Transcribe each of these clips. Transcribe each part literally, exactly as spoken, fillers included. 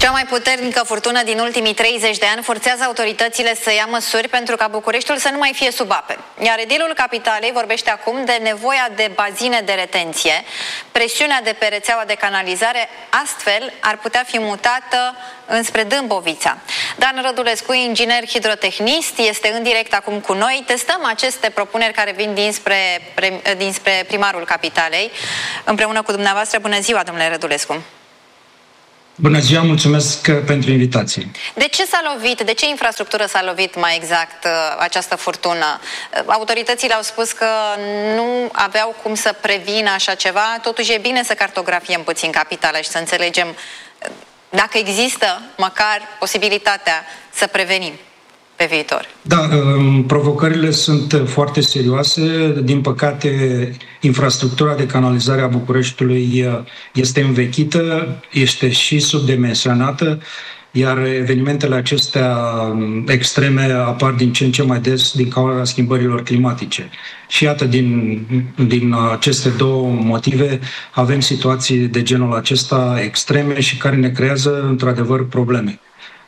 Cea mai puternică furtună din ultimii treizeci de ani forțează autoritățile să ia măsuri pentru ca Bucureștiul să nu mai fie sub ape. Iar edilul Capitalei vorbește acum de nevoia de bazine de retenție, presiunea de pe rețeaua de canalizare, astfel ar putea fi mutată înspre Dâmbovița. Dan Rădulescu, inginer hidrotehnist, este în direct acum cu noi. Testăm aceste propuneri care vin dinspre, dinspre primarul Capitalei. Împreună cu dumneavoastră, bună ziua, domnule Rădulescu! Bună ziua, mulțumesc pentru invitație. De ce s-a lovit, de ce infrastructură s-a lovit mai exact această furtună? Autoritățile au spus că nu aveau cum să prevină așa ceva, totuși e bine să cartografiem puțin Capitala și să înțelegem dacă există măcar posibilitatea să prevenim pe viitor. Da, provocările sunt foarte serioase. Din păcate, infrastructura de canalizare a Bucureștiului este învechită, este și subdimensionată, iar evenimentele acestea extreme apar din ce în ce mai des din cauza schimbărilor climatice. Și iată, din, din aceste două motive, avem situații de genul acesta extreme și care ne creează, într-adevăr, probleme.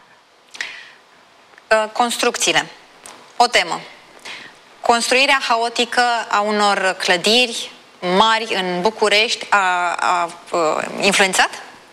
Construcțiile. O temă. Construirea haotică a unor clădiri mari în București a, a, a influențat?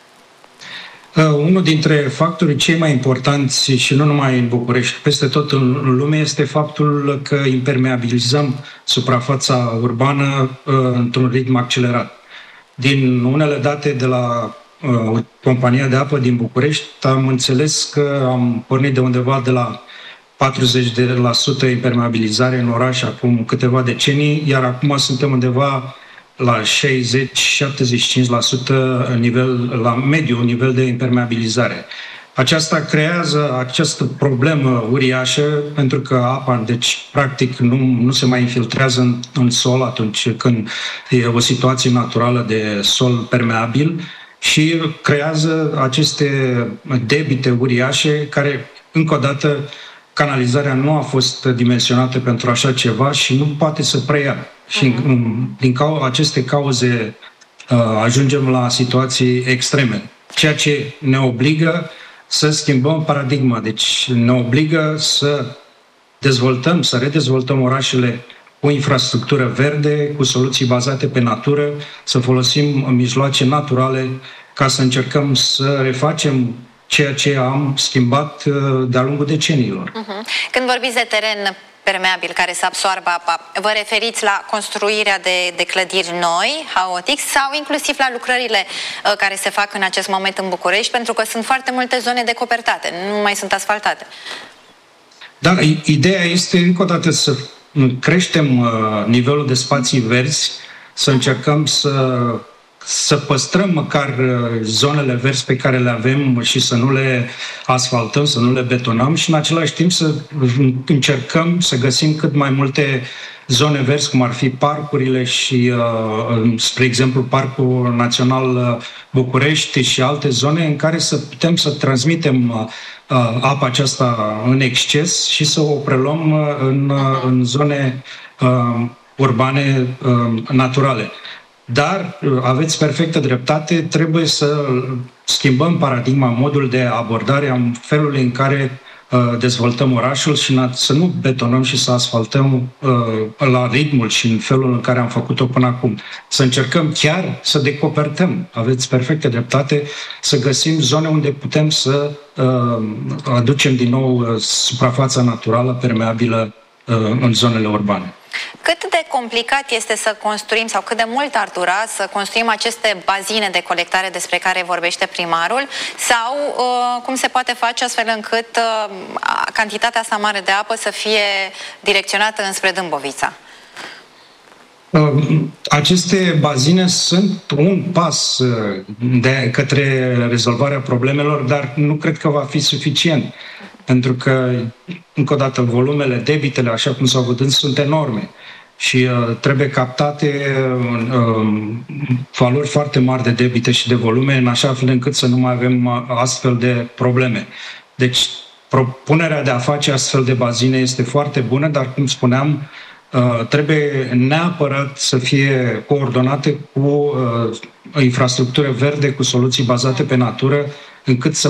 Uh, unul dintre factorii cei mai importanți, și nu numai în București, peste tot în lume, este faptul că impermeabilizăm suprafața urbană uh, într-un ritm accelerat. Din unele date de la uh, compania de apă din București, am înțeles că am pornit de undeva de la patruzeci la sută impermeabilizare în oraș acum câteva decenii, iar acum suntem undeva la șaizeci șaptezeci și cinci la sută nivel, la mediu nivel de impermeabilizare. Aceasta creează această problemă uriașă, pentru că apa, deci, practic, nu, nu se mai infiltrează în, în sol atunci când e o situație naturală de sol permeabil și creează aceste debite uriașe care, încă o dată, canalizarea nu a fost dimensionată pentru așa ceva și nu poate să preia. Uh-huh. Și din cau- aceste cauze uh, ajungem la situații extreme, ceea ce ne obligă să schimbăm paradigma. Deci ne obligă să dezvoltăm, să redezvoltăm orașele cu infrastructură verde, cu soluții bazate pe natură, să folosim mijloace naturale ca să încercăm să refacem ceea ce am schimbat de-a lungul deceniilor. Uh-huh. Când vorbiți de teren permeabil care să absoarbă apa, vă referiți la construirea de, de clădiri noi, haotic, sau inclusiv la lucrările uh, care se fac în acest moment în București, pentru că sunt foarte multe zone decopertate, nu mai sunt asfaltate? Da, ideea este încă o dată să creștem uh, nivelul de spații verzi, să încercăm să să păstrăm măcar zonele verzi pe care le avem și să nu le asfaltăm, să nu le betonăm și în același timp să încercăm să găsim cât mai multe zone verzi, cum ar fi parcurile și, spre exemplu, Parcul Național București și alte zone în care să putem să transmitem apa aceasta în exces și să o preluăm în, în zone urbane naturale. Dar aveți perfectă dreptate, trebuie să schimbăm paradigma, modul de abordare a felului în care uh, dezvoltăm orașul și să nu betonăm și să asfaltăm uh, la ritmul și în felul în care am făcut-o până acum. Să încercăm chiar să decopertăm, aveți perfectă dreptate, să găsim zone unde putem să uh, aducem din nou uh, suprafața naturală permeabilă uh, în zonele urbane. Cât de complicat este să construim sau cât de mult ar dura să construim aceste bazine de colectare despre care vorbește primarul sau uh, cum se poate face astfel încât uh, cantitatea asta mare de apă să fie direcționată înspre Dâmbovița? Aceste bazine sunt un pas de către rezolvarea problemelor, dar nu cred că va fi suficient. Pentru că, încă o dată, volumele, debitele, așa cum s-au văzut, sunt enorme și uh, trebuie captate uh, valori foarte mari de debite și de volume, în așa fel încât să nu mai avem uh, astfel de probleme. Deci, propunerea de a face astfel de bazine este foarte bună, dar, cum spuneam, uh, trebuie neapărat să fie coordonate cu uh, infrastructură verde, cu soluții bazate pe natură, încât să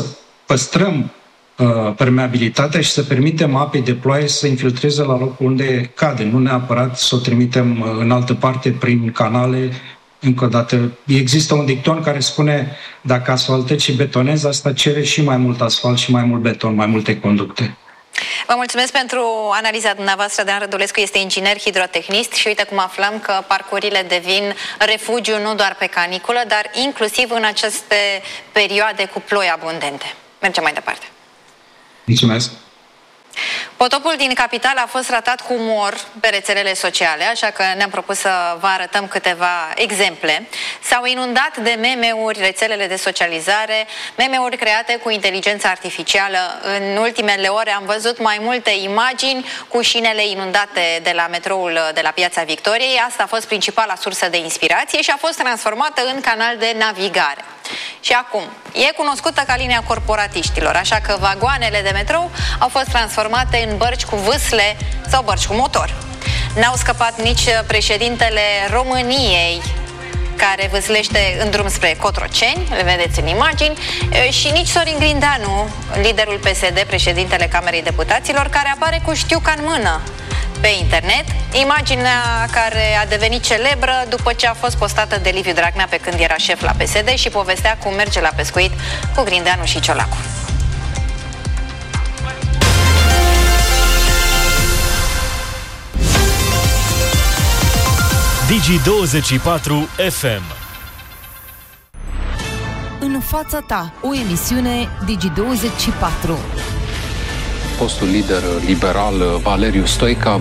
păstrăm uh, permeabilitatea și să permitem apei de ploaie să infiltreze la locul unde cade, nu neapărat să o trimitem uh, în altă parte prin canale. Încă o dată, există un dicton care spune dacă asfaltezi și betonezi, asta cere și mai mult asfalt și mai mult beton, mai multe conducte. Vă mulțumesc pentru analiza dumneavoastră. Dan Rădulescu este inginer hidrotehnist și uite cum aflăm că parcurile devin refugiu nu doar pe caniculă, dar inclusiv în aceste perioade cu ploi abundente. Mergem mai departe. Mulțumesc! Potopul din capitală a fost tratat cu umor pe rețelele sociale, așa că ne-am propus să vă arătăm câteva exemple. S-au inundat de meme-uri rețelele de socializare, meme-uri create cu inteligență artificială. În ultimele ore am văzut mai multe imagini cu șinele inundate de la metroul de la Piața Victoriei. Asta a fost principala sursă de inspirație și a fost transformată în canal de navigare. Și acum, e cunoscută ca linia corporatiștilor, așa că vagoanele de metrou au fost transformate în bărci cu vâsle sau bărci cu motor. N-au scăpat nici președintele României, care vâslește în drum spre Cotroceni, le vedeți în imagini, și nici Sorin Grindeanu, liderul P S D, președintele Camerei Deputaților, care apare cu știuca în mână pe internet, imaginea care a devenit celebră după ce a fost postată de Liviu Dragnea pe când era șef la P S D și povestea cum merge la pescuit cu Grindeanu și Ciolacu. Digi douăzeci și patru F M. În fața ta, o emisiune Digi douăzeci și patru. Fostul lider liberal Valeriu Stoica.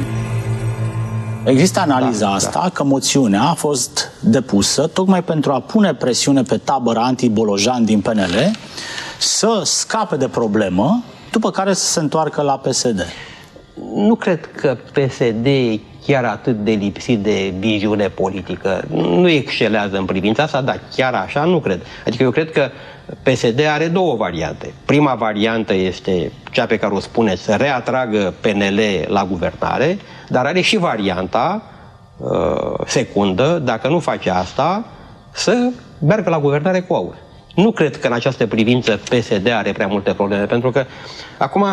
Există analiza da, asta da. că moțiunea a fost depusă tocmai pentru a pune presiune pe tabăra anti-Bolojan din P N L să scape de problemă, după care să se întoarcă la P S D. Nu cred că P S D e chiar atât de lipsit de viziune politică. Nu excelează în privința asta, dar chiar așa nu cred. Adică eu cred că P S D are două variante. Prima variantă este cea pe care o spuneți, să reatragă P N L la guvernare, dar are și varianta uh, secundă, dacă nu face asta, să meargă la guvernare cu aur. Nu cred că în această privință P S D are prea multe probleme, pentru că acum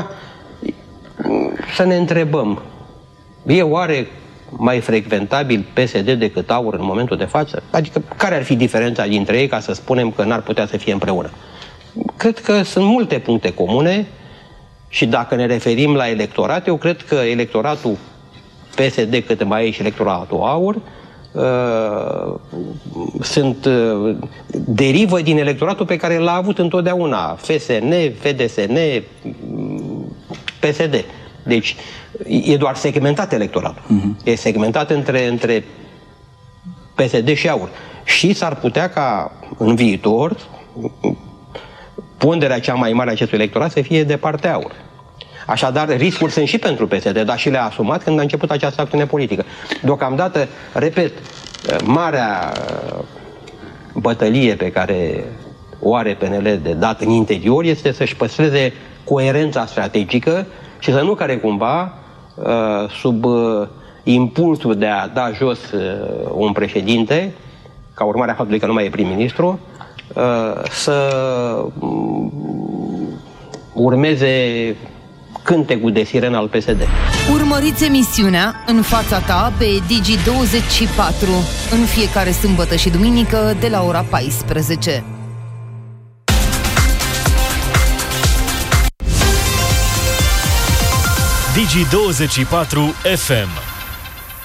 să ne întrebăm, e oare mai frecventabil P S D decât aur în momentul de față? Adică care ar fi diferența dintre ei ca să spunem că n-ar putea să fie împreună? Cred că sunt multe puncte comune și dacă ne referim la electorat, eu cred că electoratul P S D, cât mai e și electoratul aur, uh, sunt uh, derivă din electoratul pe care l-a avut întotdeauna F S N, F D S N, P S D. Deci e doar segmentat electoratul. Uh-huh. E segmentat între, între P S D și aur. Și s-ar putea ca în viitor ponderea cea mai mare a acestui electorat să fie de partea aur. Așadar, riscuri sunt și pentru P S D, dar și le-a asumat când a început această acțiune politică. Deocamdată, repet, marea bătălie pe care o are P N L de dat în interior este să-și păstreze coerența strategică și să nu care cumva, sub impulsul de a da jos un președinte, ca urmare a faptului că nu mai e prim-ministru, să urmeze cântecul de sirenă al P S D. Urmăriți emisiunea În fața ta pe Digi douăzeci și patru în fiecare sâmbătă și duminică de la ora paisprezece. Digi douăzeci și patru F M.